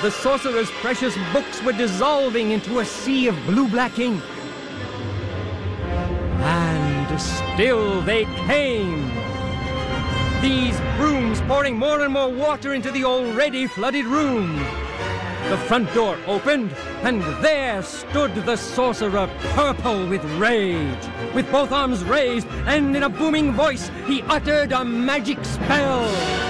the sorcerer's precious books were dissolving into a sea of blue-black ink. And still they came. These brooms pouring more and more water into the already flooded room. The front door opened, and there stood the sorcerer, purple with rage. With both arms raised, and in a booming voice, he uttered a magic spell.